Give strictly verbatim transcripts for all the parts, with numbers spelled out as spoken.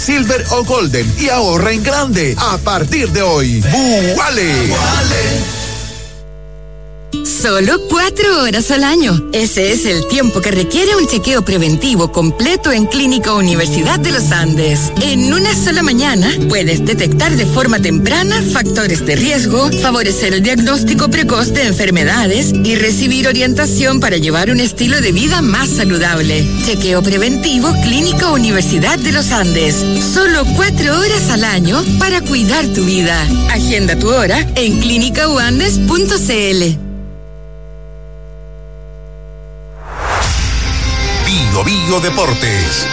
Silver o Golden y ahorra en grande a partir de hoy. ¡Buale! Solo cuatro horas al año. Ese es el tiempo que requiere un chequeo preventivo completo en Clínica Universidad de los Andes. En una sola mañana puedes detectar de forma temprana factores de riesgo, favorecer el diagnóstico precoz de enfermedades y recibir orientación para llevar un estilo de vida más saludable. Chequeo preventivo Clínica Universidad de los Andes. Solo cuatro horas al año para cuidar tu vida. Agenda tu hora en clínica u andes punto c l. Bio Bio Deportes.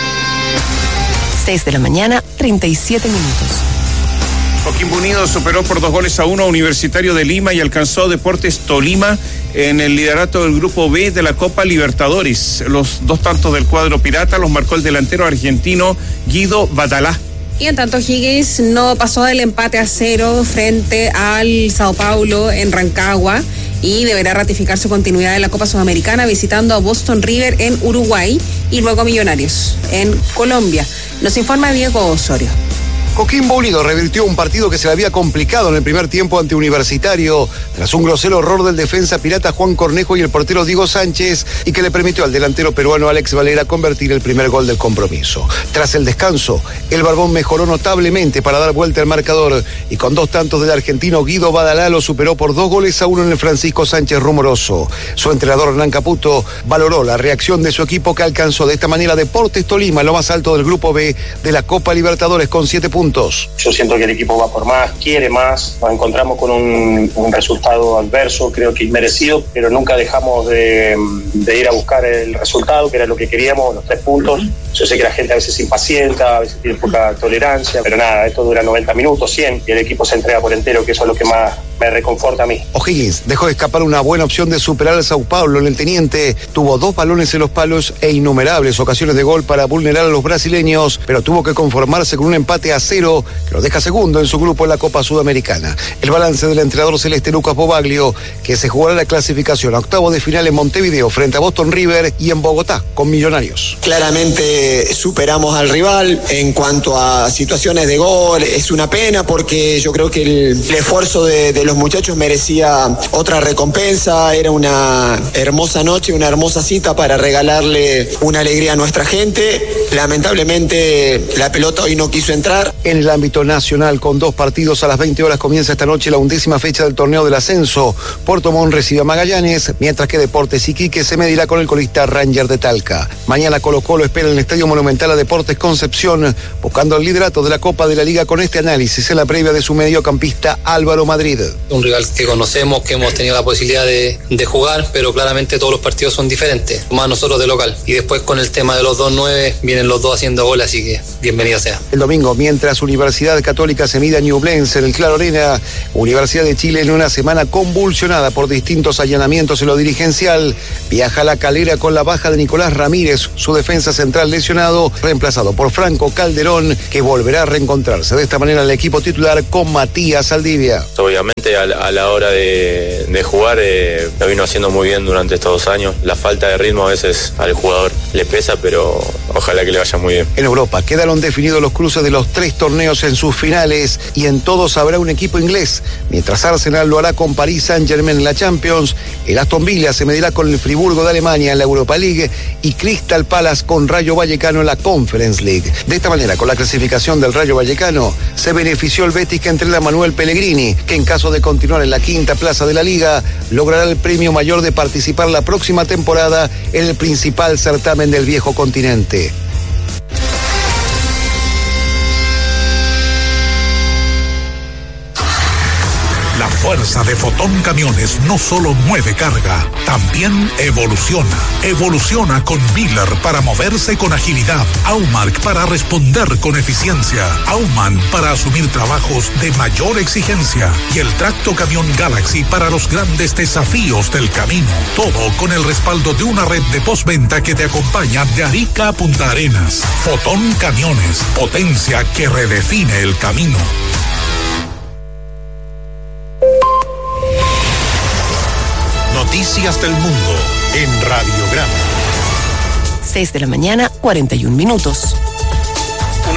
seis de la mañana, treinta y siete minutos. Coquimbo Unido superó por dos goles a uno a Universitario de Lima y alcanzó a Deportes Tolima en el liderato del Grupo B de la Copa Libertadores. Los dos tantos del cuadro pirata los marcó el delantero argentino Guido Badalá. Y en tanto, Higgins no pasó del empate a cero frente al Sao Paulo en Rancagua y deberá ratificar su continuidad en la Copa Sudamericana visitando a Boston River en Uruguay y luego a Millonarios en Colombia. Nos informa Diego Osorio. Coquimbo Unido revirtió un partido que se le había complicado en el primer tiempo ante Universitario, tras un grosero error del defensa pirata Juan Cornejo y el portero Diego Sánchez, y que le permitió al delantero peruano Alex Valera convertir el primer gol del compromiso. Tras el descanso, el Barbón mejoró notablemente para dar vuelta al marcador, y con dos tantos del argentino Guido Badalá lo superó por dos goles a uno en el Francisco Sánchez Rumoroso. Su entrenador Hernán Caputo valoró la reacción de su equipo, que alcanzó de esta manera Deportes Tolima, lo más alto del Grupo B de la Copa Libertadores, con siete puntos. Yo siento que el equipo va por más, quiere más, nos encontramos con un, un resultado adverso, creo que inmerecido, pero nunca dejamos de, de ir a buscar el resultado, que era lo que queríamos, los tres puntos. Yo sé que la gente a veces se impacienta, a veces tiene poca tolerancia, pero nada, esto dura noventa minutos, cien, y el equipo se entrega por entero, que eso es lo que más me reconforta a mí. O'Higgins dejó de escapar una buena opción de superar al Sao Paulo en el Teniente, tuvo dos balones en los palos e innumerables ocasiones de gol para vulnerar a los brasileños, pero tuvo que conformarse con un empate a cero que lo deja segundo en su grupo en la Copa Sudamericana. El balance del entrenador celeste Lucas Bobaglio, que se jugará la clasificación a octavo de final en Montevideo frente a Boston River y en Bogotá con Millonarios. Claramente superamos al rival en cuanto a situaciones de gol. Es una pena porque yo creo que el, el esfuerzo de, de los muchachos merecía otra recompensa. Era una hermosa noche, una hermosa cita para regalarle una alegría a nuestra gente. Lamentablemente la pelota hoy no quiso entrar. En el ámbito nacional, con dos partidos a las veinte horas, comienza esta noche la undécima fecha del torneo del ascenso. Puerto Montt recibe a Magallanes, mientras que Deportes Iquique se medirá con el colista Ranger de Talca. Mañana Colo Colo espera en el Estadio Monumental a Deportes Concepción, buscando el liderato de la Copa de la Liga con este análisis en la previa de su mediocampista Álvaro Madrid. Un rival que conocemos, que hemos tenido la posibilidad de, de jugar, pero claramente todos los partidos son diferentes, más nosotros de local. Y después con el tema de los dos nueve, vienen los dos haciendo gol, así que bienvenido sea. El domingo, mientras Universidad Católica se mide a Ñublense en el Claro Arena, Universidad de Chile, en una semana convulsionada por distintos allanamientos en lo dirigencial, viaja a La Calera con la baja de Nicolás Ramírez, su defensa central lesionado, reemplazado por Franco Calderón, que volverá a reencontrarse de esta manera el equipo titular con Matías Saldivia. Obviamente a la, a la hora de, de jugar eh, lo vino haciendo muy bien durante estos dos años. La falta de ritmo a veces al jugador le pesa, pero ojalá que le vaya muy bien. En Europa quedaron definidos los cruces de los tres torneos en sus finales y en todos habrá un equipo inglés. Mientras Arsenal lo hará con Paris Saint-Germain en la Champions, el Aston Villa se medirá con el Friburgo de Alemania en la Europa League y Crystal Palace con Rayo Vallecano en la Conference League. De esta manera, con la clasificación del Rayo Vallecano, se benefició el Betis, que entrena a Manuel Pellegrini, que en caso de continuar en la quinta plaza de la Liga, logrará el premio mayor de participar la próxima temporada en el principal certamen del viejo continente. La fuerza de Fotón Camiones no solo mueve carga, también evoluciona. Evoluciona con Miller para moverse con agilidad, Aumark para responder con eficiencia, Auman para asumir trabajos de mayor exigencia y el Tracto Camión Galaxy para los grandes desafíos del camino. Todo con el respaldo de una red de postventa que te acompaña de Arica a Punta Arenas. Fotón Camiones, potencia que redefine el camino. Noticias del mundo en Radiograma. seis de la mañana, cuarenta y un minutos. Una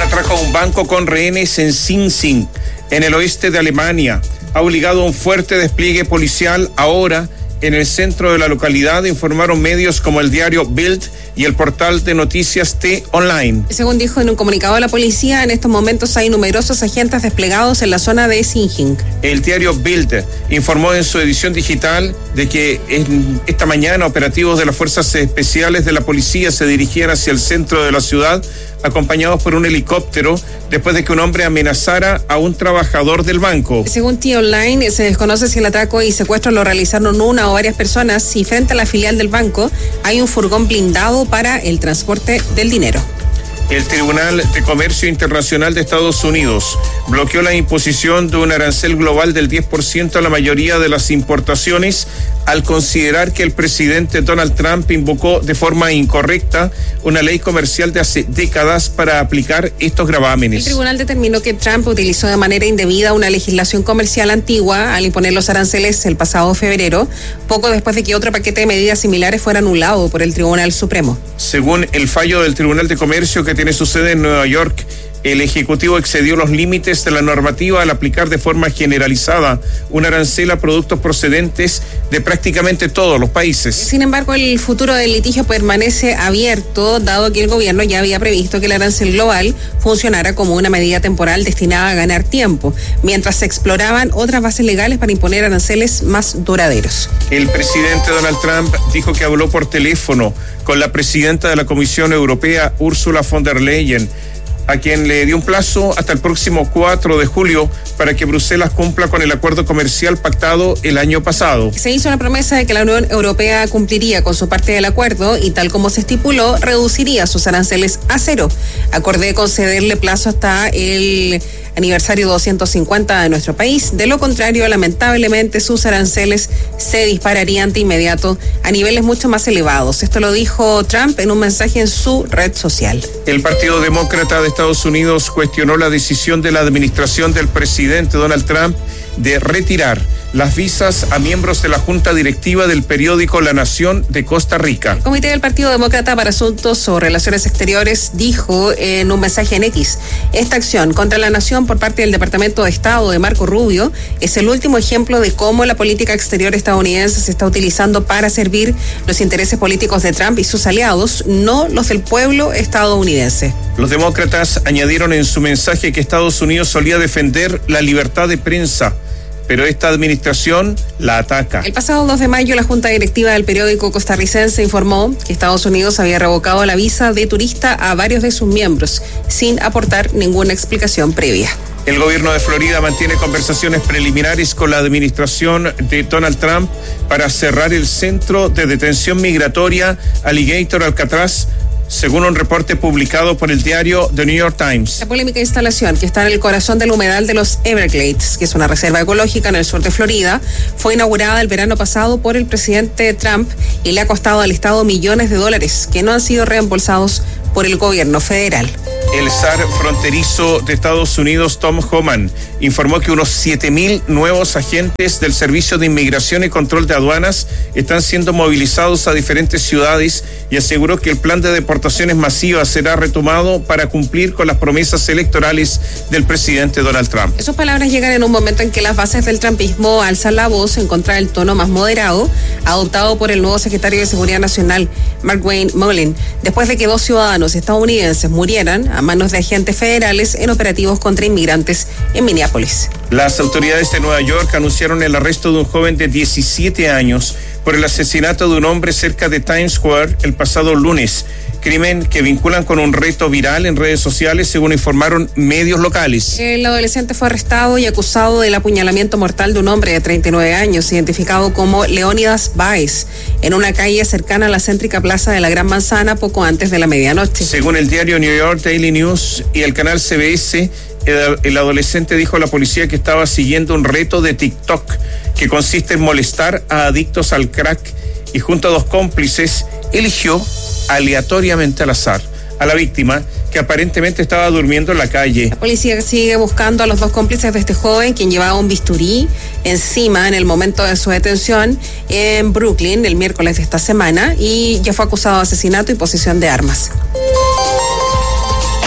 Un atraco a un banco con rehenes en Sinzing, en el oeste de Alemania, ha obligado a un fuerte despliegue policial ahora en el centro de la localidad, informaron medios como el diario Bild y el portal de noticias T-Online. Según dijo en un comunicado de la policía, en estos momentos hay numerosos agentes desplegados en la zona de Sinzing. El diario Bild informó en su edición digital de que en esta mañana operativos de las fuerzas especiales de la policía se dirigían hacia el centro de la ciudad, acompañados por un helicóptero, después de que un hombre amenazara a un trabajador del banco. Según T-Online, se desconoce si el atraco y secuestro lo realizaron una o varias personas y frente a la filial del banco hay un furgón blindado para el transporte del dinero. El Tribunal de Comercio Internacional de Estados Unidos bloqueó la imposición de un arancel global del diez por ciento a la mayoría de las importaciones al considerar que el presidente Donald Trump invocó de forma incorrecta una ley comercial de hace décadas para aplicar estos gravámenes. El tribunal determinó que Trump utilizó de manera indebida una legislación comercial antigua al imponer los aranceles el pasado febrero, poco después de que otro paquete de medidas similares fuera anulado por el Tribunal Supremo. Según el fallo del Tribunal de Comercio que tiene su sede en Nueva York, el Ejecutivo excedió los límites de la normativa al aplicar de forma generalizada un arancel a productos procedentes de prácticamente todos los países. Sin embargo, el futuro del litigio permanece abierto, dado que el gobierno ya había previsto que el arancel global funcionara como una medida temporal destinada a ganar tiempo, mientras se exploraban otras bases legales para imponer aranceles más duraderos. El presidente Donald Trump dijo que habló por teléfono con la presidenta de la Comisión Europea, Ursula von der Leyen, a quien le dio un plazo hasta el próximo cuatro de julio para que Bruselas cumpla con el acuerdo comercial pactado el año pasado. Se hizo la promesa de que la Unión Europea cumpliría con su parte del acuerdo y, tal como se estipuló, reduciría sus aranceles a cero. Acordé concederle plazo hasta el aniversario doscientos cincuenta de nuestro país. De lo contrario, lamentablemente, sus aranceles se dispararían de inmediato a niveles mucho más elevados. Esto lo dijo Trump en un mensaje en su red social. El Partido Demócrata de Estados Unidos cuestionó la decisión de la administración del presidente Donald Trump de retirar las visas a miembros de la Junta Directiva del periódico La Nación de Costa Rica. El Comité del Partido Demócrata para Asuntos o Relaciones Exteriores dijo en un mensaje en X: esta acción contra la Nación por parte del Departamento de Estado de Marco Rubio es el último ejemplo de cómo la política exterior estadounidense se está utilizando para servir los intereses políticos de Trump y sus aliados, no los del pueblo estadounidense. Los demócratas añadieron en su mensaje que Estados Unidos solía defender la libertad de prensa, pero esta administración la ataca. El pasado dos de mayo, la Junta Directiva del periódico costarricense informó que Estados Unidos había revocado la visa de turista a varios de sus miembros, sin aportar ninguna explicación previa. El gobierno de Florida mantiene conversaciones preliminares con la administración de Donald Trump para cerrar el centro de detención migratoria Alligator Alcatraz, según un reporte publicado por el diario The New York Times. La polémica instalación, que está en el corazón del humedal de los Everglades, que es una reserva ecológica en el sur de Florida, fue inaugurada el verano pasado por el presidente Trump y le ha costado al Estado millones de dólares que no han sido reembolsados por el gobierno federal. El S A R fronterizo de Estados Unidos, Tom Homan, informó que unos siete mil nuevos agentes del Servicio de Inmigración y Control de Aduanas están siendo movilizados a diferentes ciudades y aseguró que el plan de deportaciones masivas será retomado para cumplir con las promesas electorales del presidente Donald Trump. Sus palabras llegan en un momento en que las bases del trumpismo alzan la voz en contra del tono más moderado adoptado por el nuevo secretario de Seguridad Nacional, Markwayne Mullin, después de que dos ciudadanos estadounidenses murieran a manos de agentes federales en operativos contra inmigrantes en Minneapolis. Las autoridades de Nueva York anunciaron el arresto de un joven de diecisiete años por el asesinato de un hombre cerca de Times Square el pasado lunes. Crimen que vinculan con un reto viral en redes sociales, según informaron medios locales. El adolescente fue arrestado y acusado del apuñalamiento mortal de un hombre de treinta y nueve años, identificado como Leónidas Báez, en una calle cercana a la céntrica plaza de la Gran Manzana poco antes de la medianoche. Según el diario New York Daily News y el canal C B S, el, el adolescente dijo a la policía que estaba siguiendo un reto de TikTok que consiste en molestar a adictos al crack y junto a dos cómplices eligió aleatoriamente al azar a la víctima, que aparentemente estaba durmiendo en la calle. La policía sigue buscando a los dos cómplices de este joven, quien llevaba un bisturí encima en el momento de su detención en Brooklyn el miércoles de esta semana, y ya fue acusado de asesinato y posesión de armas.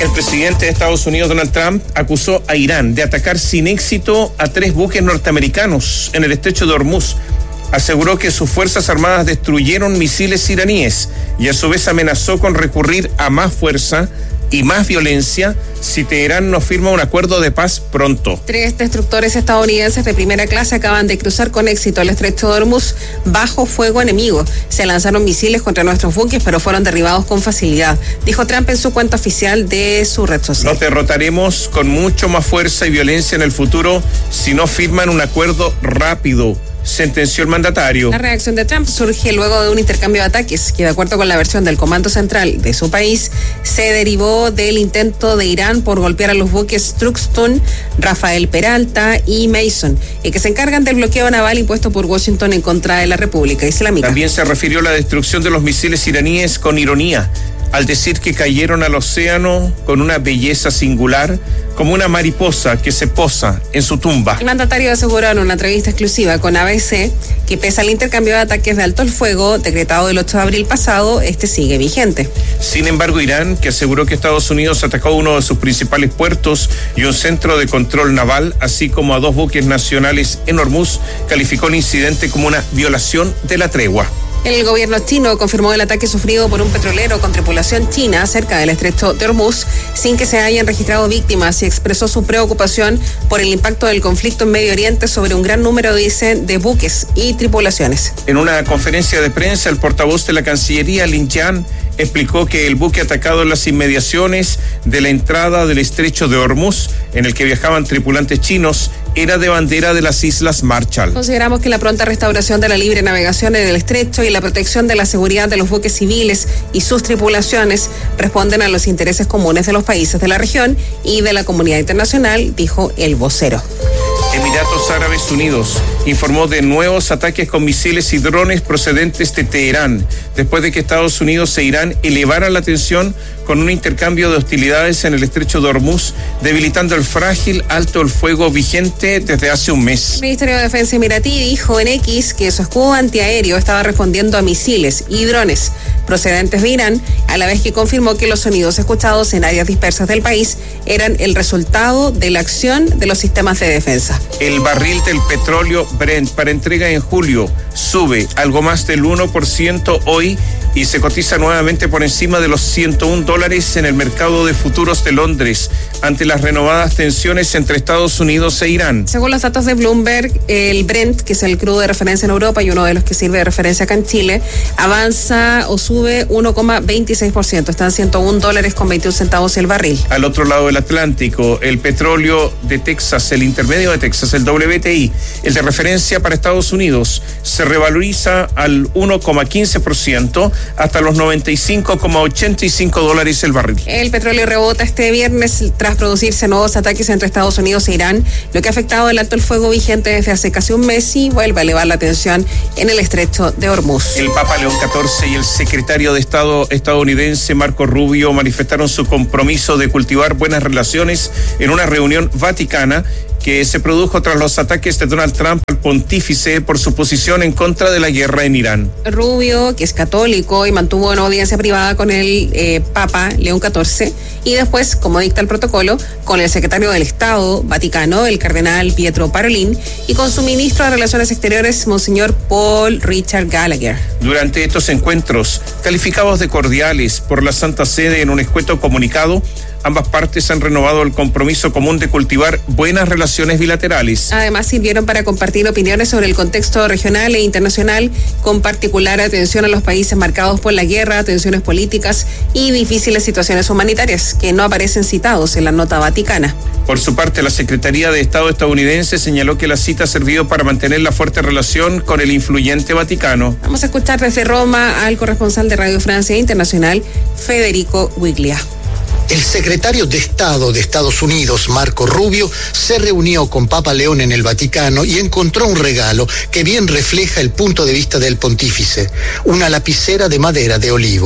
El presidente de Estados Unidos, Donald Trump, acusó a Irán de atacar sin éxito a tres buques norteamericanos en el estrecho de Hormuz. Aseguró que sus fuerzas armadas destruyeron misiles iraníes y a su vez amenazó con recurrir a más fuerza y más violencia si Teherán no firma un acuerdo de paz pronto. Tres destructores estadounidenses de primera clase acaban de cruzar con éxito el estrecho de Hormuz bajo fuego enemigo. Se lanzaron misiles contra nuestros buques, pero fueron derribados con facilidad, dijo Trump en su cuenta oficial de su red social. Nos derrotaremos con mucho más fuerza y violencia en el futuro si no firman un acuerdo rápido, sentenció el mandatario. La reacción de Trump surge luego de un intercambio de ataques que, de acuerdo con la versión del Comando Central de su país, se derivó del intento de Irán por golpear a los buques Truxtun, Rafael Peralta y Mason, y que se encargan del bloqueo naval impuesto por Washington en contra de la República Islámica. También se refirió a la destrucción de los misiles iraníes con ironía, al decir que cayeron al océano con una belleza singular, como una mariposa que se posa en su tumba. El mandatario aseguró en una entrevista exclusiva con A B C que pese al intercambio de ataques de alto el fuego decretado el ocho de abril pasado, este sigue vigente. Sin embargo, Irán, que aseguró que Estados Unidos atacó uno de sus principales puertos y un centro de control naval, así como a dos buques nacionales en Hormuz, calificó el incidente como una violación de la tregua. El gobierno chino confirmó el ataque sufrido por un petrolero con tripulación china cerca del estrecho de Hormuz sin que se hayan registrado víctimas y expresó su preocupación por el impacto del conflicto en Medio Oriente sobre un gran número, dicen, de buques y tripulaciones. En una conferencia de prensa, el portavoz de la Cancillería, Lin Jian, explicó que el buque atacado en las inmediaciones de la entrada del estrecho de Hormuz, en el que viajaban tripulantes chinos, era de bandera de las Islas Marshall. Consideramos que la pronta restauración de la libre navegación en el estrecho y la protección de la seguridad de los buques civiles y sus tripulaciones responden a los intereses comunes de los países de la región y de la comunidad internacional, dijo el vocero. Emiratos Árabes Unidos informó de nuevos ataques con misiles y drones procedentes de Teherán, después de que Estados Unidos e Irán elevaran la tensión con un intercambio de hostilidades en el estrecho de Hormuz, debilitando el frágil alto el fuego vigente desde hace un mes. El Ministerio de Defensa emiratí dijo en X que su escudo antiaéreo estaba respondiendo a misiles y drones procedentes de Irán, a la vez que confirmó que los sonidos escuchados en áreas dispersas del país eran el resultado de la acción de los sistemas de defensa. El barril del petróleo Brent para entrega en julio sube algo más del uno por ciento hoy y se cotiza nuevamente por encima de los ciento un dólares en el mercado de futuros de Londres ante las renovadas tensiones entre Estados Unidos e Irán. Según los datos de Bloomberg, el Brent, que es el crudo de referencia en Europa y uno de los que sirve de referencia acá en Chile, avanza o sube uno coma veintiséis por ciento, está en ciento un dólares con veintiún centavos el barril. Al otro lado del Atlántico, el petróleo de Texas, el intermedio de Texas, el W T I, el de referencia para Estados Unidos, se revaloriza al uno coma quince por ciento hasta los noventa y cinco coma ochenta y cinco dólares el barril. El petróleo rebota este viernes tras producirse nuevos ataques entre Estados Unidos e Irán, lo que ha afectado el alto el fuego vigente desde hace casi un mes y vuelve a elevar la tensión en el estrecho de Hormuz. El Papa León catorce y el secretario de Estado estadounidense Marco Rubio manifestaron su compromiso de cultivar buenas relaciones en una reunión vaticana que se produjo tras los ataques de Donald Trump al pontífice por su posición en contra de la guerra en Irán. Rubio, que es católico y mantuvo una audiencia privada con el eh, Papa León catorce y después, como dicta el protocolo, con el secretario del Estado Vaticano, el cardenal Pietro Parolin, y con su ministro de Relaciones Exteriores, Monseñor Paul Richard Gallagher. Durante estos encuentros, calificados de cordiales por la Santa Sede en un escueto comunicado, ambas partes han renovado el compromiso común de cultivar buenas relaciones bilaterales. Además, sirvieron para compartir opiniones sobre el contexto regional e internacional, con particular atención a los países marcados por la guerra, tensiones políticas y difíciles situaciones humanitarias, que no aparecen citados en la nota vaticana. Por su parte, la Secretaría de Estado estadounidense señaló que la cita ha servido para mantener la fuerte relación con el influyente Vaticano. Vamos a escuchar desde Roma al corresponsal de Radio Francia Internacional, Federico Guiglia. El secretario de Estado de Estados Unidos, Marco Rubio, se reunió con Papa León en el Vaticano y encontró un regalo que bien refleja el punto de vista del pontífice, una lapicera de madera de olivo.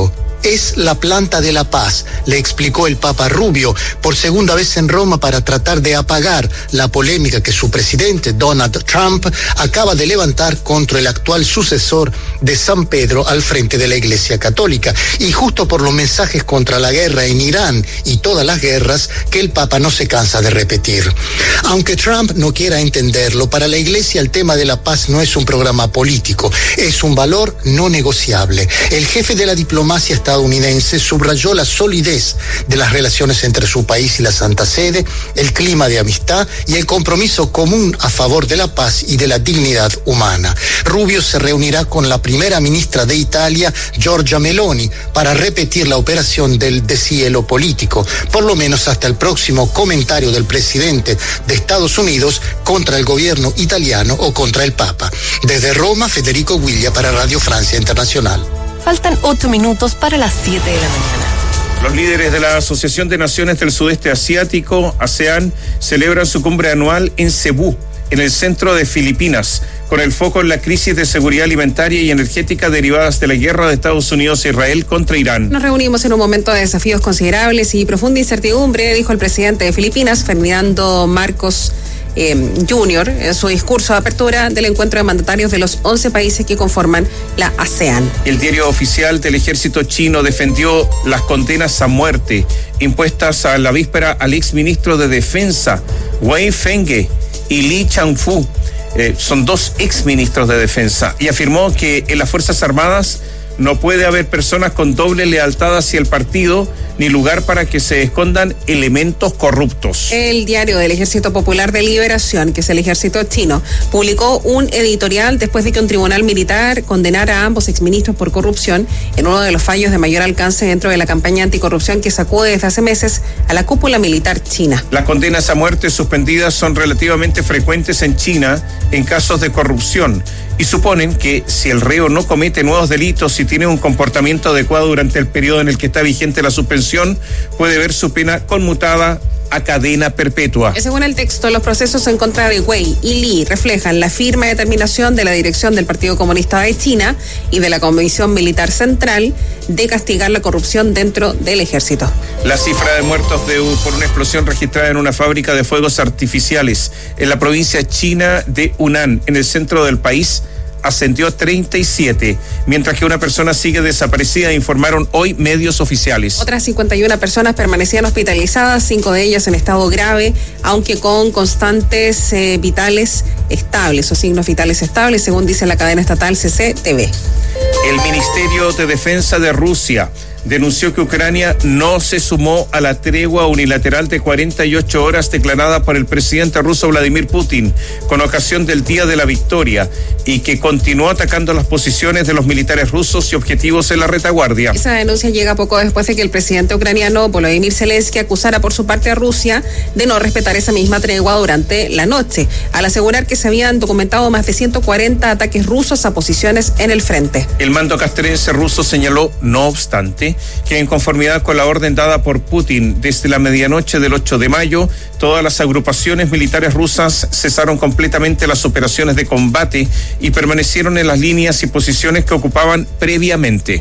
es la planta de la paz, le explicó el Papa Rubio por segunda vez en Roma para tratar de apagar la polémica que su presidente Donald Trump acaba de levantar contra el actual sucesor de San Pedro al frente de la Iglesia Católica, y justo por los mensajes contra la guerra en Irán y todas las guerras que el Papa no se cansa de repetir. Aunque Trump no quiera entenderlo, para la Iglesia el tema de la paz no es un programa político, es un valor no negociable. El jefe de la diplomacia estadounidense subrayó la solidez de las relaciones entre su país y la Santa Sede, el clima de amistad y el compromiso común a favor de la paz y de la dignidad humana. Rubio se reunirá con la primera ministra de Italia, Giorgia Meloni, para repetir la operación del deshielo político, por lo menos hasta el próximo comentario del presidente de Estados Unidos contra el gobierno italiano o contra el Papa. Desde Roma, Federico Guiglia para Radio Francia Internacional. Faltan ocho minutos para las siete de la mañana. Los líderes de la Asociación de Naciones del Sudeste Asiático, ASEAN, celebran su cumbre anual en Cebú, en el centro de Filipinas, con el foco en la crisis de seguridad alimentaria y energética derivadas de la guerra de Estados Unidos e Israel contra Irán. Nos reunimos en un momento de desafíos considerables y profunda incertidumbre, dijo el presidente de Filipinas, Ferdinando Marcos Eh, Junior, en su discurso de apertura del encuentro de mandatarios de los once países que conforman la ASEAN. El diario oficial del ejército chino defendió las condenas a muerte impuestas a la víspera al exministro de Defensa, Wei Fenghe, y Li Changfu. Eh, son dos exministros de Defensa, y afirmó que en las Fuerzas Armadas no puede haber personas con doble lealtad hacia el partido, ni lugar para que se escondan elementos corruptos. El diario del Ejército Popular de Liberación, que es el ejército chino, publicó un editorial después de que un tribunal militar condenara a ambos exministros por corrupción en uno de los fallos de mayor alcance dentro de la campaña anticorrupción que sacude desde hace meses a la cúpula militar china. Las condenas a muerte suspendidas son relativamente frecuentes en China en casos de corrupción y suponen que si el reo no comete nuevos delitos y tiene un comportamiento adecuado durante el periodo en el que está vigente la suspensión, puede ver su pena conmutada a cadena perpetua. Según el texto, los procesos en contra de Wei y Li reflejan la firme determinación de la dirección del Partido Comunista de China y de la Comisión Militar Central de castigar la corrupción dentro del ejército. La cifra de muertos de, por una explosión registrada en una fábrica de fuegos artificiales en la provincia china de Hunan, en el centro del país, ascendió a treinta y siete, mientras que una persona sigue desaparecida, informaron hoy medios oficiales. Otras cincuenta y una personas permanecían hospitalizadas, cinco de ellas en estado grave, aunque con constantes eh, vitales estables o signos vitales estables, según dice la cadena estatal C C T V. El Ministerio de Defensa de Rusia denunció que Ucrania no se sumó a la tregua unilateral de cuarenta y ocho horas declarada por el presidente ruso Vladimir Putin con ocasión del Día de la Victoria y que continuó atacando las posiciones de los militares rusos y objetivos en la retaguardia. Esa denuncia llega poco después de que el presidente ucraniano Volodymyr Zelensky acusara por su parte a Rusia de no respetar esa misma tregua durante la noche, al asegurar que se habían documentado más de ciento cuarenta ataques rusos a posiciones en el frente. El mando castrense ruso señaló, no obstante, que en conformidad con la orden dada por Putin desde la medianoche del ocho de mayo, todas las agrupaciones militares rusas cesaron completamente las operaciones de combate y permanecieron en las líneas y posiciones que ocupaban previamente.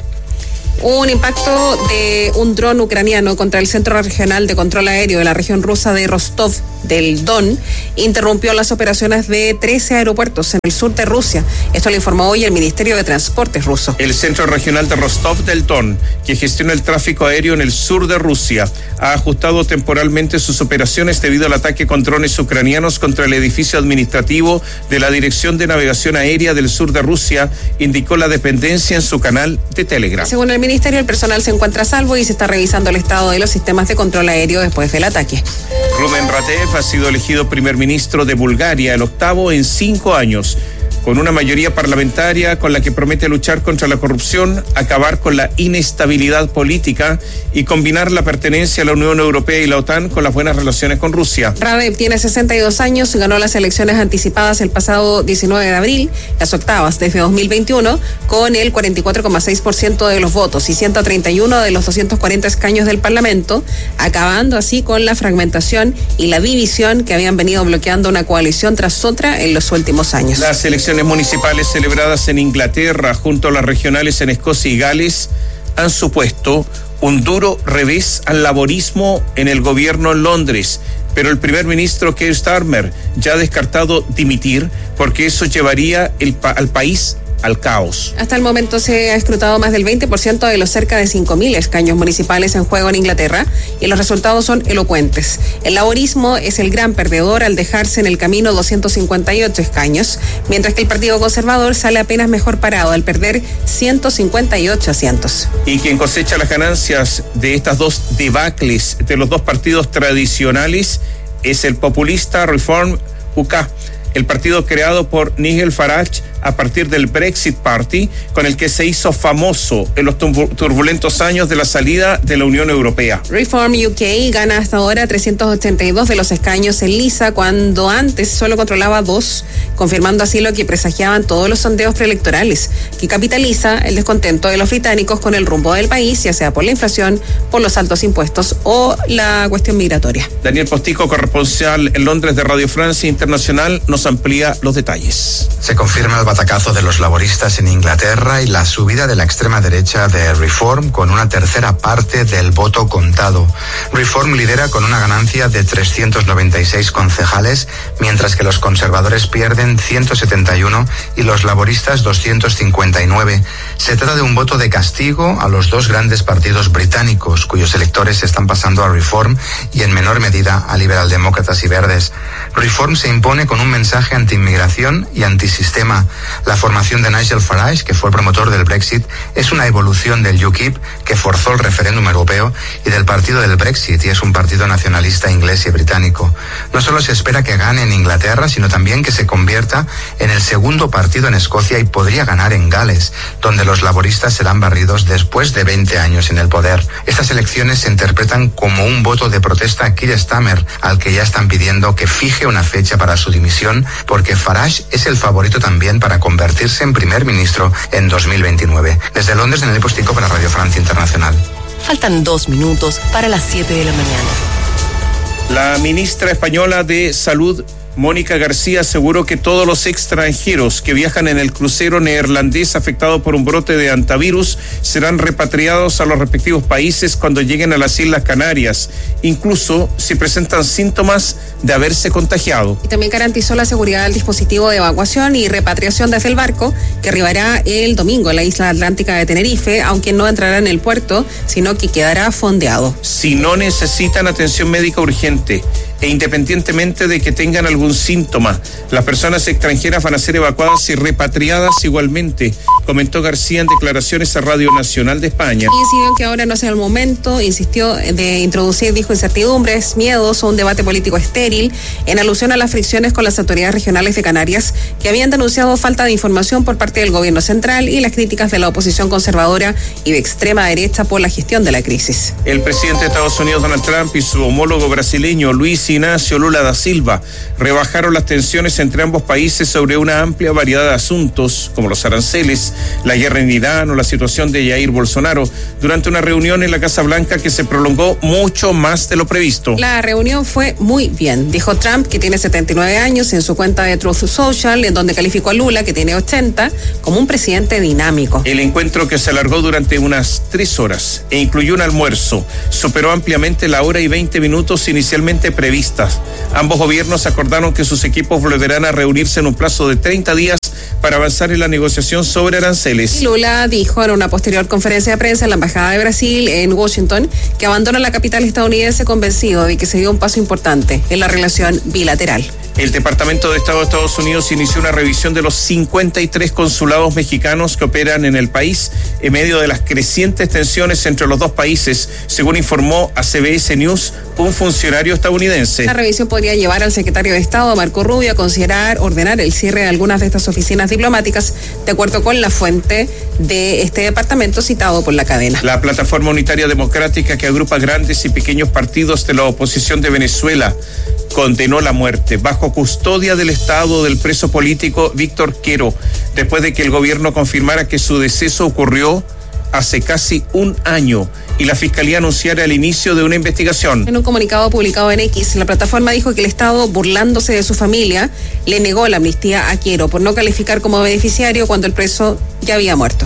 Un impacto de un dron ucraniano contra el Centro Regional de Control Aéreo de la región rusa de Rostov del Don interrumpió las operaciones de trece aeropuertos en el sur de Rusia. Esto lo informó hoy el Ministerio de Transportes ruso. El Centro Regional de Rostov del Don, que gestiona el tráfico aéreo en el sur de Rusia, ha ajustado temporalmente sus operaciones debido al ataque con drones ucranianos contra el edificio administrativo de la Dirección de Navegación Aérea del sur de Rusia, indicó la dependencia en su canal de Telegram. Según el ministerio, el personal se encuentra a salvo y se está revisando el estado de los sistemas de control aéreo después del ataque. Rubén Radev ha sido elegido primer ministro de Bulgaria, el octavo en cinco años, con una mayoría parlamentaria con la que promete luchar contra la corrupción, acabar con la inestabilidad política y combinar la pertenencia a la Unión Europea y la OTAN con las buenas relaciones con Rusia. Radev tiene sesenta y dos años, ganó las elecciones anticipadas el pasado diecinueve de abril, las octavas desde dos mil veintiuno, con el cuarenta y cuatro coma seis por ciento de los votos y ciento treinta y uno de los doscientos cuarenta escaños del Parlamento, acabando así con la fragmentación y la división que habían venido bloqueando una coalición tras otra en los últimos años. Las elecciones municipales celebradas en Inglaterra junto a las regionales en Escocia y Gales han supuesto un duro revés al laborismo en el gobierno en Londres, pero el primer ministro Keir Starmer ya ha descartado dimitir porque eso llevaría el pa- al país al caos. Hasta el momento se ha escrutado más del veinte por ciento de los cerca de cinco mil escaños municipales en juego en Inglaterra y los resultados son elocuentes. El laborismo es el gran perdedor al dejarse en el camino doscientos cincuenta y ocho escaños, mientras que el Partido Conservador sale apenas mejor parado al perder ciento cincuenta y ocho asientos. Y quien cosecha las ganancias de estas dos debacles de los dos partidos tradicionales es el populista Reform U K, el partido creado por Nigel Farage a partir del Brexit Party, con el que se hizo famoso en los turbulentos años de la salida de la Unión Europea. Reform U K gana hasta ahora trescientos ochenta y dos de los escaños en lisa, cuando antes solo controlaba dos, confirmando así lo que presagiaban todos los sondeos preelectorales, que capitaliza el descontento de los británicos con el rumbo del país, ya sea por la inflación, por los altos impuestos o la cuestión migratoria. Daniel Postigo, corresponsal en Londres de Radio Francia Internacional, nos amplía los detalles. Se confirma el batacazo de los laboristas en Inglaterra y la subida de la extrema derecha de Reform con una tercera parte del voto contado. Reform lidera con una ganancia de trescientos noventa y seis concejales, mientras que los conservadores pierden ciento setenta y uno y los laboristas doscientos cincuenta y nueve. Se trata de un voto de castigo a los dos grandes partidos británicos, cuyos electores están pasando a Reform y en menor medida a liberaldemócratas y verdes. Reform se impone con un mensaje anti-inmigración y antisistema. La formación de Nigel Farage, que fue el promotor del Brexit, es una evolución del U KIP, que forzó el referéndum europeo, y del partido del Brexit, y es un partido nacionalista inglés y británico. No solo se espera que gane en Inglaterra, sino también que se convierta en el segundo partido en Escocia y podría ganar en Gales, donde los laboristas serán barridos después de veinte años en el poder. Estas elecciones se interpretan como un voto de protesta a Keir Starmer, al que ya están pidiendo que fije una fecha para su dimisión, porque Farage es el favorito también para convertirse en primer ministro en dos mil veintinueve. Desde Londres, en el Postigo para Radio Francia Internacional. Faltan dos minutos para las siete de la mañana. La ministra española de Salud, Mónica García, aseguró que todos los extranjeros que viajan en el crucero neerlandés afectado por un brote de hantavirus serán repatriados a los respectivos países cuando lleguen a las Islas Canarias, incluso si presentan síntomas de haberse contagiado. Y también garantizó la seguridad del dispositivo de evacuación y repatriación desde el barco, que arribará el domingo a la isla atlántica de Tenerife, aunque no entrará en el puerto, sino que quedará fondeado. Si no necesitan atención médica urgente e independientemente de que tengan algún síntoma, las personas extranjeras van a ser evacuadas y repatriadas igualmente, comentó García en declaraciones a Radio Nacional de España. Y insistió que ahora no es el momento, insistió, de introducir, dijo, incertidumbres, miedos o un debate político estéril, en alusión a las fricciones con las autoridades regionales de Canarias, que habían denunciado falta de información por parte del gobierno central y las críticas de la oposición conservadora y de extrema derecha por la gestión de la crisis. El presidente de Estados Unidos, Donald Trump, y su homólogo brasileño, Luis Ignacio Lula da Silva, rebajaron las tensiones entre ambos países sobre una amplia variedad de asuntos, como los aranceles, la guerra en Irán o la situación de Jair Bolsonaro, durante una reunión en la Casa Blanca que se prolongó mucho más de lo previsto. La reunión fue muy bien, dijo Trump, que tiene setenta y nueve años, en su cuenta de Truth Social, en donde calificó a Lula, que tiene ochenta, como un presidente dinámico. El encuentro, que se alargó durante unas tres horas e incluyó un almuerzo, superó ampliamente la hora y veinte minutos inicialmente previstas. Ambos gobiernos acordaron que sus equipos volverán a reunirse en un plazo de treinta días para avanzar en la negociación sobre aranceles. Y Lula dijo en una posterior conferencia de prensa en la Embajada de Brasil en Washington que abandona la capital estadounidense convencido de que se dio un paso importante en la relación bilateral. El Departamento de Estado de Estados Unidos inició una revisión de los cincuenta y tres consulados mexicanos que operan en el país en medio de las crecientes tensiones entre los dos países, según informó a C B S News un funcionario estadounidense. La revisión podría llevar al secretario de Estado, Marco Rubio, a considerar ordenar el cierre de algunas de estas oficinas diplomáticas, de acuerdo con la fuente de este departamento citado por la cadena. La Plataforma Unitaria Democrática, que agrupa grandes y pequeños partidos de la oposición de Venezuela, condenó la muerte bajo custodia del Estado del preso político Víctor Quero, después de que el gobierno confirmara que su deceso ocurrió hace casi un año y la Fiscalía anunciara el inicio de una investigación. En un comunicado publicado en X, la plataforma dijo que el Estado, burlándose de su familia, le negó la amnistía a Quero por no calificar como beneficiario cuando el preso ya había muerto.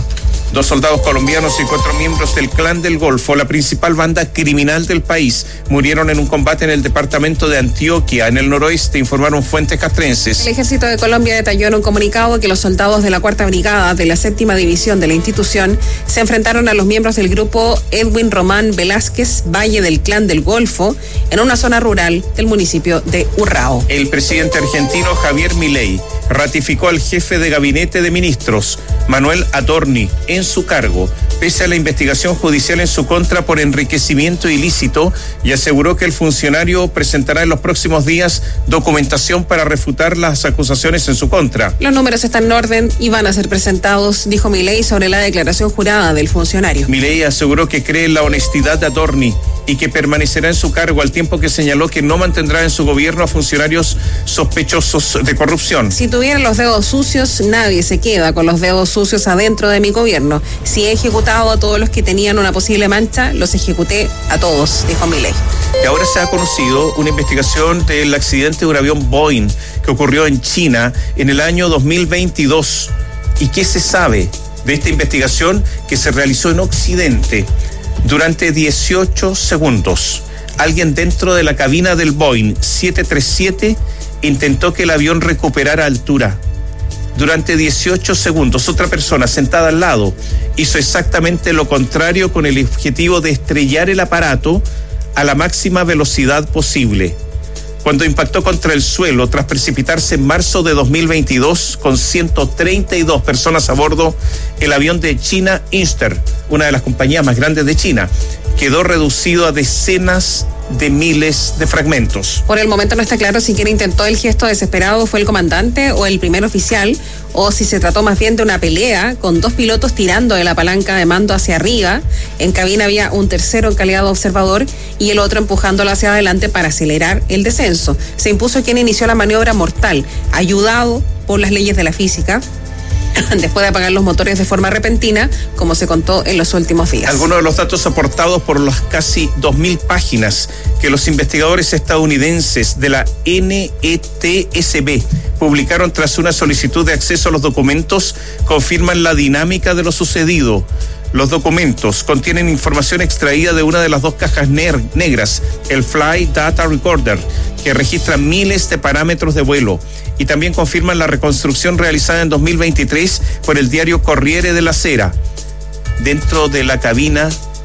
Dos soldados colombianos y cuatro miembros del Clan del Golfo, la principal banda criminal del país, murieron en un combate en el departamento de Antioquia, en el noroeste, informaron fuentes castrenses. El Ejército de Colombia detalló en un comunicado que los soldados de la Cuarta Brigada de la Séptima División de la institución se enfrentaron a los miembros del grupo Edwin Román Velázquez Valle del Clan del Golfo en una zona rural del municipio de Urrao. El presidente argentino Javier Milei ratificó al jefe de gabinete de ministros, Manuel Adorni, en su cargo, pese a la investigación judicial en su contra por enriquecimiento ilícito, y aseguró que el funcionario presentará en los próximos días documentación para refutar las acusaciones en su contra. Los números están en orden y van a ser presentados, dijo Milei sobre la declaración jurada del funcionario. Milei aseguró que cree en la honestidad de Adorni y que permanecerá en su cargo, al tiempo que señaló que no mantendrá en su gobierno a funcionarios sospechosos de corrupción. Si tuvieran los dedos sucios, nadie se queda con los dedos sucios adentro de mi gobierno. Si he ejecutado a todos los que tenían una posible mancha, los ejecuté a todos, dijo Milei. Y ahora se ha conocido una investigación del accidente de un avión Boeing que ocurrió en China en el año dos mil veintidós. ¿Y qué se sabe de esta investigación que se realizó en Occidente? Durante dieciocho segundos, alguien dentro de la cabina del Boeing siete treinta y siete intentó que el avión recuperara altura. Durante dieciocho segundos, otra persona sentada al lado hizo exactamente lo contrario, con el objetivo de estrellar el aparato a la máxima velocidad posible. Cuando impactó contra el suelo tras precipitarse en marzo de dos mil veintidós con ciento treinta y dos personas a bordo, el avión de China Eastern, una de las compañías más grandes de China, quedó reducido a decenas de miles de fragmentos. Por el momento no está claro si quien intentó el gesto desesperado fue el comandante o el primer oficial, o si se trató más bien de una pelea con dos pilotos tirando de la palanca de mando hacia arriba. En cabina había un tercero en calidad de observador y el otro empujándolo hacia adelante para acelerar el descenso. Se impuso quien inició la maniobra mortal, ayudado por las leyes de la física, después de apagar los motores de forma repentina, como se contó en los últimos días. Algunos de los datos aportados por las casi dos mil páginas que los investigadores estadounidenses de la N E T S B publicaron tras una solicitud de acceso a los documentos confirman la dinámica de lo sucedido. Los documentos contienen información extraída de una de las dos cajas ner- negras, el Flight Data Recorder, que registra miles de parámetros de vuelo, y también confirman la reconstrucción realizada en dos mil veintitrés por el diario Corriere della Sera. Dentro de la cabina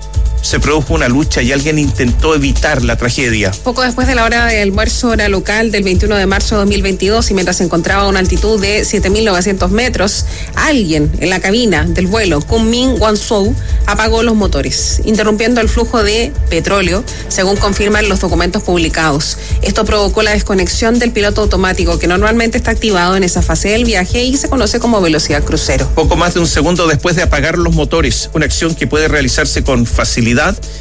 se produjo una lucha y alguien intentó evitar la tragedia. Poco después de la hora de almuerzo, hora local del veintiuno de marzo de dos mil veintidós, y mientras se encontraba a una altitud de siete mil novecientos metros, alguien en la cabina del vuelo Kunming Guangzhou apagó los motores, interrumpiendo el flujo de petróleo, según confirman los documentos publicados. Esto provocó la desconexión del piloto automático, que normalmente está activado en esa fase del viaje y se conoce como velocidad crucero. Poco más de un segundo después de apagar los motores, una acción que puede realizarse con facilidad,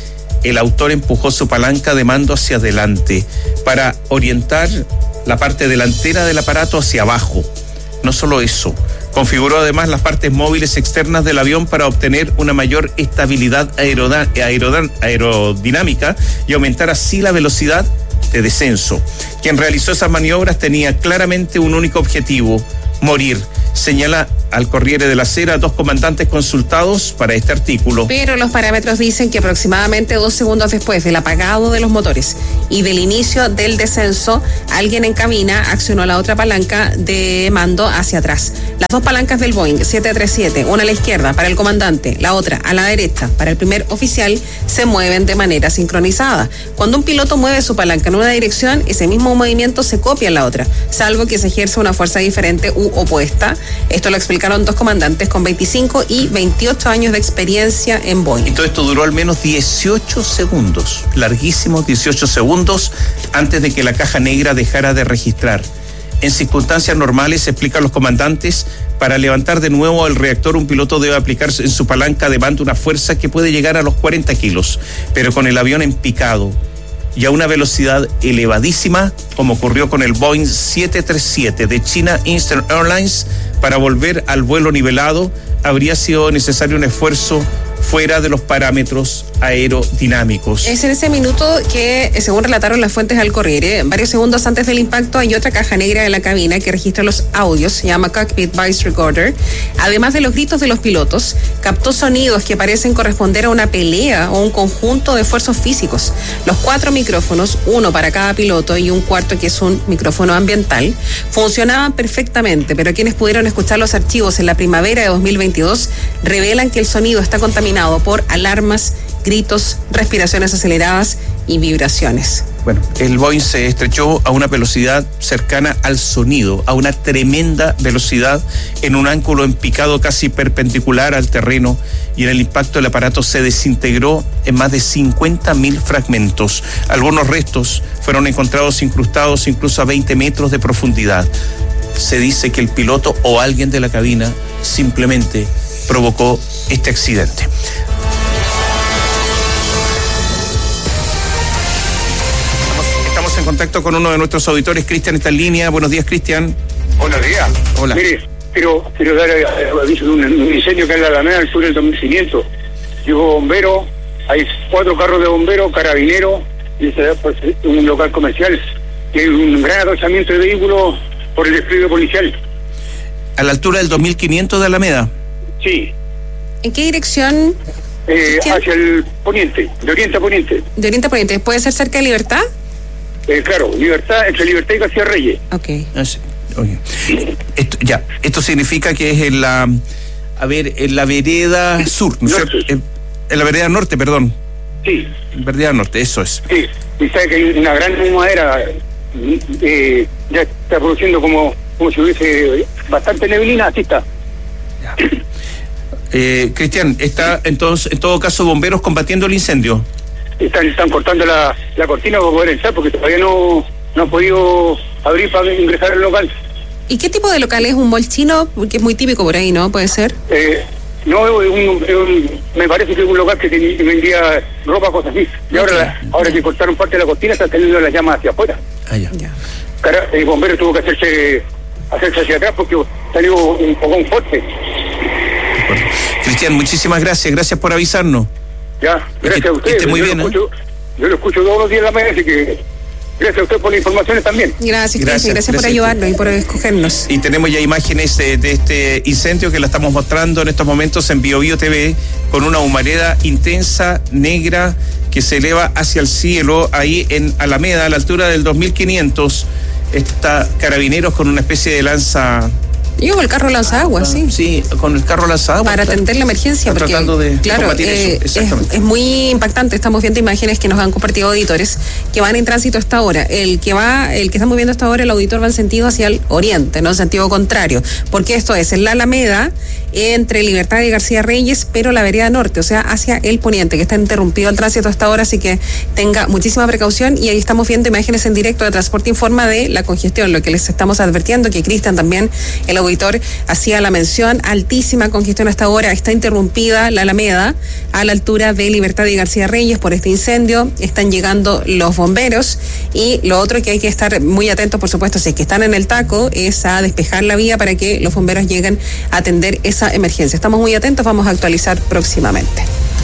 el autor empujó su palanca de mando hacia adelante para orientar la parte delantera del aparato hacia abajo. No solo eso, configuró además las partes móviles externas del avión para obtener una mayor estabilidad aeroda- aeroda- aerodinámica y aumentar así la velocidad de descenso. Quien realizó esas maniobras tenía claramente un único objetivo: morir. Señala al Corriere della Sera dos comandantes consultados para este artículo. Pero los parámetros dicen que aproximadamente dos segundos después del apagado de los motores y del inicio del descenso, alguien en cabina accionó la otra palanca de mando hacia atrás. Las dos palancas del Boeing siete treinta y siete, una a la izquierda para el comandante, la otra a la derecha para el primer oficial, se mueven de manera sincronizada. Cuando un piloto mueve su palanca en una dirección, ese mismo movimiento se copia en la otra, salvo que se ejerza una fuerza diferente u opuesta. Esto lo explicaron dos comandantes con veinticinco y veintiocho años de experiencia en Boeing. Y todo esto duró al menos dieciocho segundos, larguísimos dieciocho segundos, antes de que la caja negra dejara de registrar. En circunstancias normales, explican los comandantes, para levantar de nuevo el reactor, un piloto debe aplicar en su palanca de mando una fuerza que puede llegar a los cuarenta kilos, pero con el avión en picado y a una velocidad elevadísima, como ocurrió con el Boeing siete treinta y siete de China Eastern Airlines, para volver al vuelo nivelado habría sido necesario un esfuerzo fuera de los parámetros aerodinámicos. Es en ese minuto que, según relataron las fuentes al Corriere, varios segundos antes del impacto hay otra caja negra de la cabina que registra los audios, se llama Cockpit Voice Recorder. Además de los gritos de los pilotos, captó sonidos que parecen corresponder a una pelea o un conjunto de esfuerzos físicos. Los cuatro micrófonos, uno para cada piloto y un cuarto que es un micrófono ambiental, funcionaban perfectamente, pero quienes pudieron escuchar los archivos en la primavera de dos mil veintidós revelan que el sonido está contaminado por alarmas, gritos, respiraciones aceleradas y vibraciones. Bueno, el Boeing se estrechó a una velocidad cercana al sonido, a una tremenda velocidad, en un ángulo en picado casi perpendicular al terreno, y en el impacto el aparato se desintegró en más de cincuenta mil fragmentos. Algunos restos fueron encontrados incrustados incluso a veinte metros de profundidad. Se dice que el piloto o alguien de la cabina simplemente provocó este accidente. Estamos en contacto con uno de nuestros auditores. Cristian está en línea. Buenos días, Cristian. Buenos días. Hola. Mire, quiero, quiero dar eh, aviso de un, un incendio que hay en la Alameda al sur del dos mil quinientos. Llegó bombero, hay cuatro carros de bomberos, carabineros, y se da pues, un local comercial. Y hay un gran atravesamiento de vehículos por el despliegue policial. ¿A la altura del dos mil quinientos de Alameda? Sí. ¿En qué dirección? Eh, hacia el poniente, de oriente a poniente. De oriente a poniente. ¿Puede ser cerca de Libertad? Eh, claro, Libertad, entre Libertad y García Reyes. Ok. Ah, sí. Oye. Esto, ya, esto significa que es en la, a ver, en la vereda sur, ¿no es cierto? En, en la vereda norte, perdón. Sí. Vereda norte, eso es. Sí, y sabe que hay una gran humadera, eh, ya está produciendo como, como si hubiese bastante neblina, así está. Ya. Eh, Cristian, ¿está entonces, en todo caso, bomberos combatiendo el incendio? Están, están cortando la, la cortina para poder entrar porque todavía no, no han podido abrir para ingresar al local. ¿Y qué tipo de local es? ¿Un mall chino? Porque es muy típico por ahí, ¿no? ¿Puede ser? Eh, no, es un, es un, me parece que es un local que, tenía, que vendía ropa, cosas así. Y ahora, la, ahora que cortaron parte de la cortina, están teniendo las llamas hacia afuera. Ah, ya. Ya. Cara, el bombero tuvo que hacerse, hacerse hacia atrás porque salió un fogón fuerte. Cristian, muchísimas gracias. Gracias por avisarnos. Ya, gracias que, a ustedes. esté muy yo, bien, lo escucho, ¿eh? yo lo escucho todos los días en la mañana, así que gracias a usted por las informaciones también. Gracias, gracias, gracias, gracias por ayudarnos y por escogernos. Y tenemos ya imágenes de, de este incendio que la estamos mostrando en estos momentos en Bio Bio T V, con una humareda intensa, negra, que se eleva hacia el cielo, ahí en Alameda, a la altura del dos mil quinientos. Está Carabineros con una especie de lanza... Yo el carro lanzaagua, sí. Sí, con el carro lanzaagua. Para atender la emergencia. Porque, tratando de claro, combatir eh, eso. Exactamente. Es, es muy impactante. Estamos viendo imágenes que nos han compartido auditores que van en tránsito hasta ahora. El que va, el que estamos viendo hasta ahora, el auditor va en sentido hacia el oriente, no en sentido contrario. Porque esto es en la Alameda, entre Libertad y García Reyes, pero la vereda norte, o sea, hacia el poniente, que está interrumpido el tránsito hasta ahora, así que tenga muchísima precaución. Y ahí estamos viendo imágenes en directo de Transporte Informa de la congestión, lo que les estamos advirtiendo, que Cristian también, el auditor, hacía la mención, altísima congestión hasta ahora, está interrumpida la Alameda a la altura de Libertad y García Reyes por este incendio, están llegando los bomberos, y lo otro que hay que estar muy atentos, por supuesto, si es que están en el taco, es a despejar la vía para que los bomberos lleguen a atender esa emergencia. Estamos muy atentos, vamos a actualizar próximamente.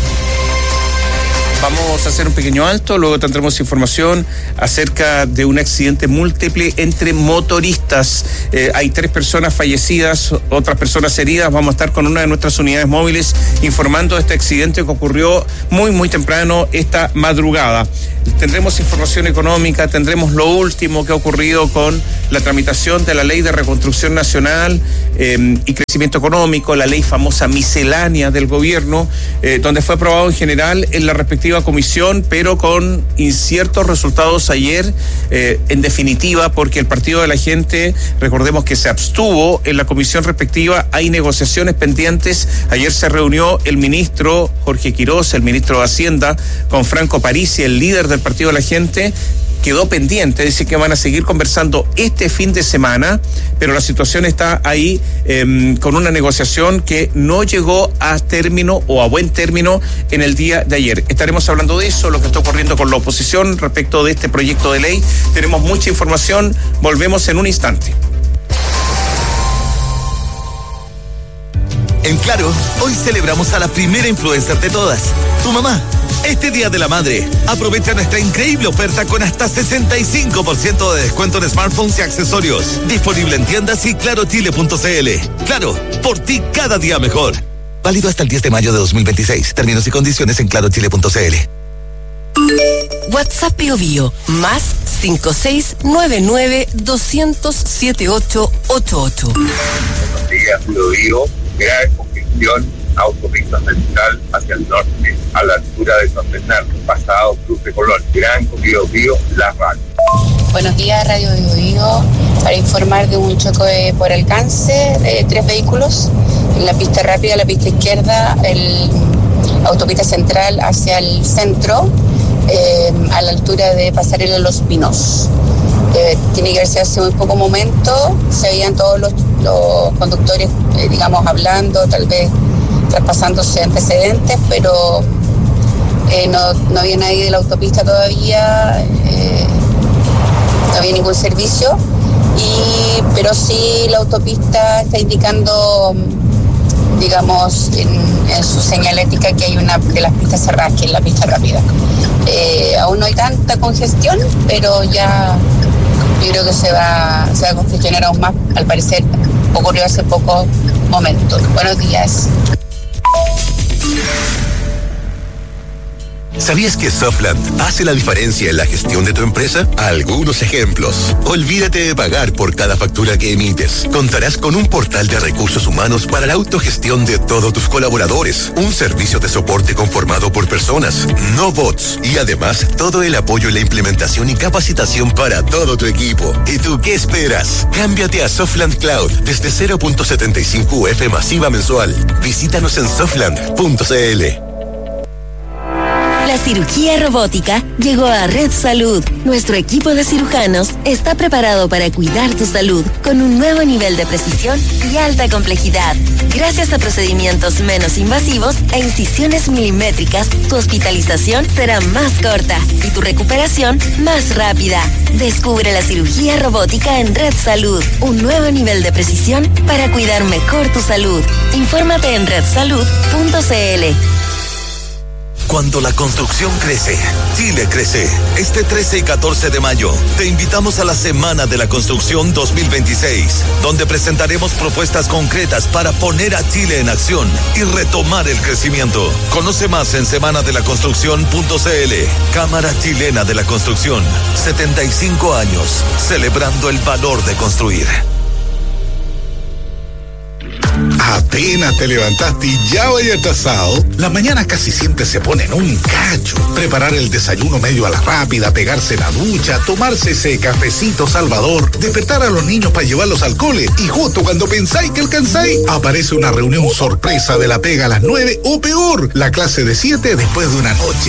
Vamos a hacer un pequeño alto, luego tendremos información acerca de un accidente múltiple entre motoristas. Eh, hay tres personas fallecidas, otras personas heridas. Vamos a estar con una de nuestras unidades móviles informando de este accidente que ocurrió muy, muy temprano esta madrugada. Tendremos información económica, tendremos lo último que ha ocurrido con la tramitación de la Ley de Reconstrucción Nacional eh, y Crecimiento Económico, la ley famosa miscelánea del gobierno, eh, donde fue aprobado en general en la respectiva comisión, pero con inciertos resultados ayer, eh, en definitiva, porque el Partido de la Gente, recordemos que se abstuvo en la comisión respectiva, hay negociaciones pendientes. Ayer se reunió el ministro Jorge Quiroz, el ministro de Hacienda, con Franco Parisi, el líder del Partido de la Gente. Quedó pendiente, dice que van a seguir conversando este fin de semana, pero la situación está ahí eh, con una negociación que no llegó a término o a buen término en el día de ayer. Estaremos hablando de eso, lo que está ocurriendo con la oposición respecto de este proyecto de ley. Tenemos mucha información, volvemos en un instante. En Claro, hoy celebramos a la primera influencer de todas, tu mamá. Este Día de la Madre, aprovecha nuestra increíble oferta con hasta sesenta y cinco por ciento de descuento en smartphones y accesorios. Disponible en tiendas y claro chile punto c l. Claro, por ti cada día mejor. Válido hasta el diez de mayo de dos mil veintiséis. Términos y condiciones en claro chile punto c l. WhatsApp Bio Bio, más cinco seis nueve nueve dos cero cero siete ocho ocho ocho. Buenos días, Bio Bio. Gran congestión, autopista central hacia el norte, a la altura de San Bernardo, pasado Cruz de Colón. Gran Bio Bio, La Radio. Buenos días, Radio Bio Bio. Para informar de un choque por alcance de tres vehículos en la pista rápida, la pista izquierda, el autopista central hacia el centro, eh, a la altura de Pasarela Los Pinos. Eh, tiene que verse hace muy poco momento, se veían todos los, los conductores, eh, digamos, hablando, tal vez traspasándose antecedentes, pero eh, no, no había nadie de la autopista todavía, eh, no había ningún servicio, y, pero sí la autopista está indicando, digamos, en, en su señalética que hay una de las pistas cerradas, que es la pista rápida. Eh, aún no hay tanta congestión, pero ya yo creo que se va, se va a congestionar aún más. Al parecer ocurrió hace pocos momentos. Buenos días. ¿Sabías que Softland hace la diferencia en la gestión de tu empresa? Algunos ejemplos. Olvídate de pagar por cada factura que emites. Contarás con un portal de recursos humanos para la autogestión de todos tus colaboradores. Un servicio de soporte conformado por personas, no bots. Y además, todo el apoyo en la implementación y capacitación para todo tu equipo. ¿Y tú qué esperas? Cámbiate a Softland Cloud desde cero punto setenta y cinco U F masiva mensual. Visítanos en softland punto c l. La cirugía robótica llegó a Red Salud. Nuestro equipo de cirujanos está preparado para cuidar tu salud con un nuevo nivel de precisión y alta complejidad. Gracias a procedimientos menos invasivos e incisiones milimétricas, tu hospitalización será más corta y tu recuperación más rápida. Descubre la cirugía robótica en Red Salud, un nuevo nivel de precisión para cuidar mejor tu salud. Infórmate en red salud punto c l. Cuando la construcción crece, Chile crece. Este trece y catorce de mayo, te invitamos a la Semana de la Construcción dos mil veintiséis, donde presentaremos propuestas concretas para poner a Chile en acción y retomar el crecimiento. Conoce más en semana de la construcción punto c l. Cámara Chilena de la Construcción, setenta y cinco años, celebrando el valor de construir. Apenas te levantaste y ya vaya atrasado. Las mañanas casi siempre se ponen un cacho. Preparar el desayuno medio a la rápida, pegarse la ducha, tomarse ese cafecito salvador, despertar a los niños para llevarlos al cole. Y justo cuando pensáis que alcanzáis, aparece una reunión sorpresa de la pega a las nueve o peor, la clase de siete después de una noche